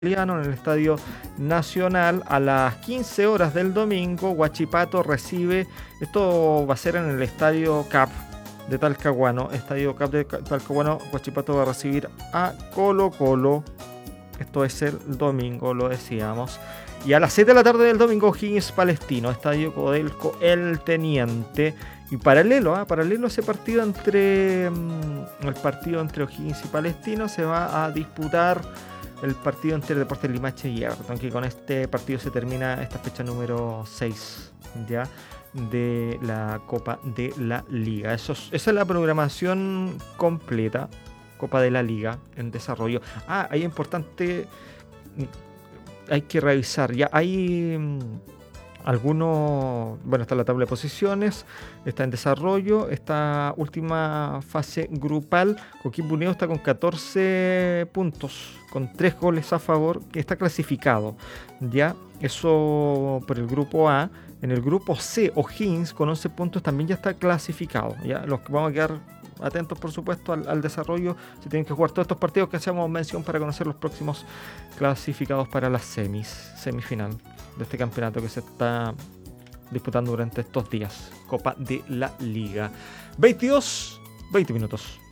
en el Estadio Nacional a las 15 horas del domingo. Huachipato recibe, esto va a ser en el Estadio CAP de Talcahuano. Estadio CAP de Talcahuano. Huachipato va a recibir a Colo Colo. Esto es el domingo, lo decíamos. Y a las 7 de la tarde del domingo, O'Higgins Palestino, Estadio Codelco El Teniente. Y paralelo a ese partido el partido entre O'Higgins y Palestino, se va a disputar el partido entre Deportes Limache y Everton, que con este partido se termina esta fecha número 6 ya de la Copa de la Liga. Esa es la programación completa. Copa de la Liga en desarrollo. Hay importante, hay que revisar, ya hay algunos, bueno, está la tabla de posiciones, está en desarrollo, esta última fase grupal. Coquimbo Unido está con 14 puntos, con 3 goles a favor, que está clasificado, ya, eso por el grupo A. En el grupo C, O'Higgins con 11 puntos también ya está clasificado, ya, los que vamos a quedar atentos, por supuesto, al desarrollo. Se tienen que jugar todos estos partidos que hacemos mención para conocer los próximos clasificados para la semifinal de este campeonato que se está disputando durante estos días. Copa de la Liga. 20 minutos.